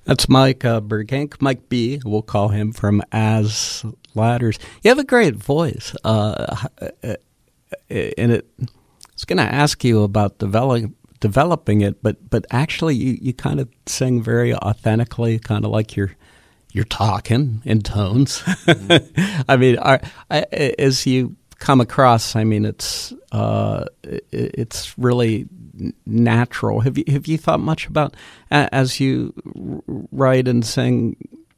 That's Mike Bergank, Mike B. We'll call him, from As Ladders. You have a great voice, and I was going to ask you about developing it, but actually you kind of sing very authentically, kind of like you're talking in tones. Mm-hmm. I mean, as you come across, I mean, it's really natural. Have you thought much about, as you write and sing?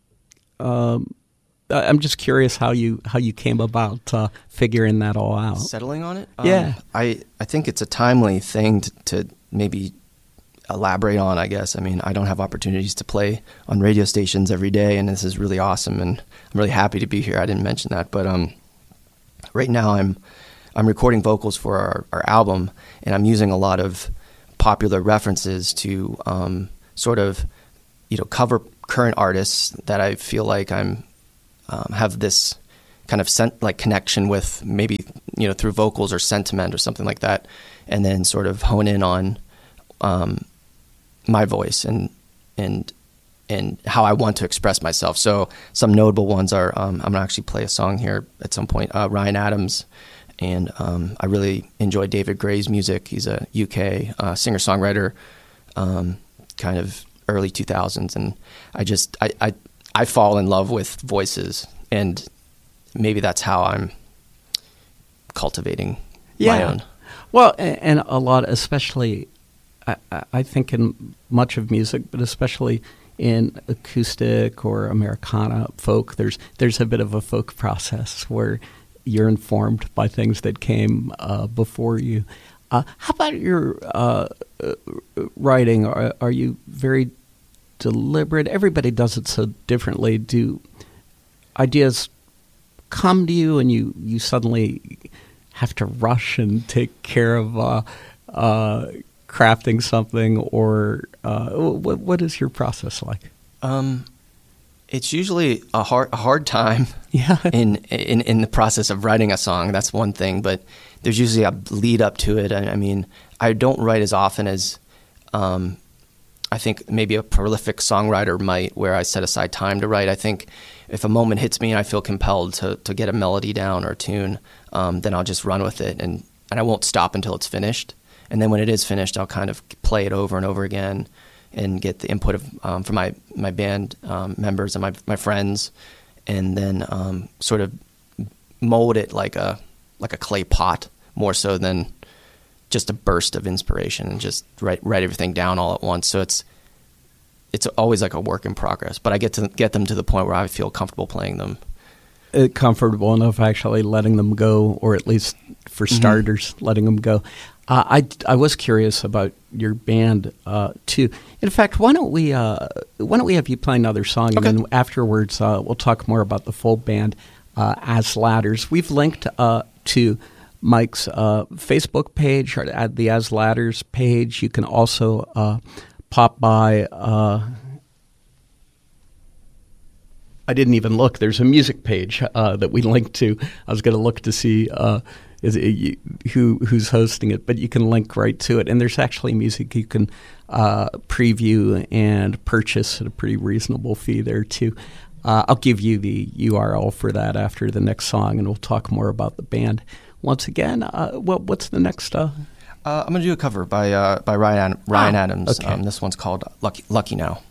I'm just curious how you came about figuring that all out. Settling on it? Yeah. I think it's a timely thing to maybe elaborate on, I guess. I mean, I don't have opportunities to play on radio stations every day, and this is really awesome, and I'm really happy to be here. I didn't mention that, but right now I'm recording vocals for our album, and I'm using a lot of popular references to sort of, cover current artists that I feel like I'm have this kind of connection with, maybe through vocals or sentiment or something like that, and then sort of hone in on my voice and how I want to express myself. So some notable ones are, I'm going to actually play a song here at some point, Ryan Adams, and I really enjoy David Gray's music. He's a UK singer-songwriter, kind of early 2000s, and I fall in love with voices, and maybe that's how I'm cultivating my own. Well, and a lot, especially, I think in much of music, but especially in acoustic or Americana folk, there's a bit of a folk process where you're informed by things that came before you. How about your writing? Are you very deliberate? Everybody does it so differently. Do ideas come to you and you suddenly have to rush and take care of crafting something, or what is your process like? It's usually a hard time in the process of writing a song. That's one thing, but there's usually a lead up to it. I mean, I don't write as often as I think maybe a prolific songwriter might, where I set aside time to write. I think if a moment hits me and I feel compelled to get a melody down or a tune, then I'll just run with it, and I won't stop until it's finished. And then when it is finished, I'll kind of play it over and over again and get the input of from my band members and my friends, and then sort of mold it like a clay pot, more so than just a burst of inspiration, and just write everything down all at once. So it's always like a work in progress, but I get them to the point where I feel comfortable playing them. Comfortable enough actually letting them go, or at least for starters, letting them go. I was curious about your band too. In fact, why don't we have you play another song, and then afterwards we'll talk more about the full band, As Ladders. We've linked to Mike's Facebook page, or at the As Ladders page. You can also pop by. I didn't even look. There's a music page that we linked to. I was going to look to see who's hosting it, but you can link right to it. And there's actually music you can preview and purchase at a pretty reasonable fee there too. I'll give you the URL for that after the next song, and we'll talk more about the band. Once again, what's the next? I'm going to do a cover by Ryan Adams. Okay. This one's called Lucky Now.